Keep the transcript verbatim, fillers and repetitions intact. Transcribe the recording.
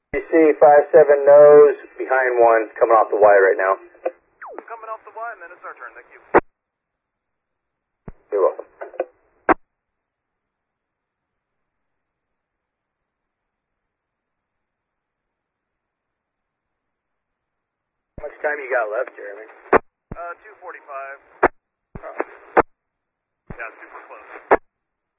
You see five seven nose behind one coming off the Y right now. Coming off the Y, and then it's our turn. Thank you. You're welcome. How much time you got left, Jeremy? Uh, two forty-five. Oh. Yeah, super close.